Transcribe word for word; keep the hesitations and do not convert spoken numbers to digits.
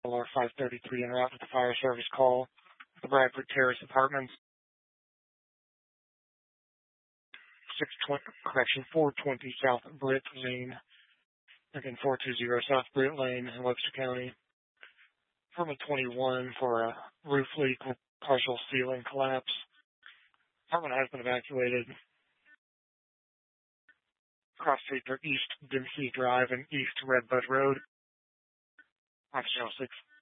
R five thirty-three en route to the fire service call. The Bradford Terrace Apartments. six twenty, correction, four twenty South Britt Lane. Again, four two zero South Britt Lane in Webster County. Apartment twenty-one for a roof leak with partial ceiling collapse. Apartment has been evacuated. Cross streets are East Dempsey Drive and East Redbud Road. Officer oh six.